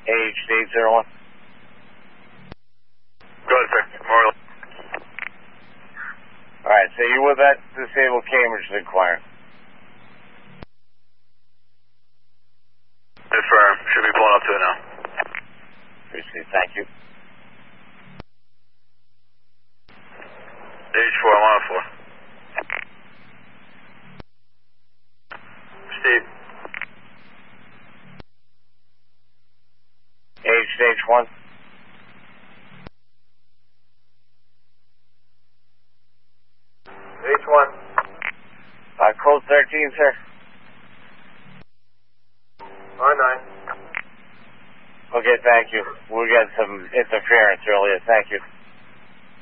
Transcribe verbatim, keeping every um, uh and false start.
H eight zero one. Go ahead, sir. Memorial. Alright, so you with that disabled Cambridge inquiry? Confirm. Should be pulling up to it now. Appreciate it. Thank you. H four, I'm on four. Steve. H H one. H one. Uh, code thirteen, sir. R nine. Okay, thank you. We got some interference earlier. Thank you.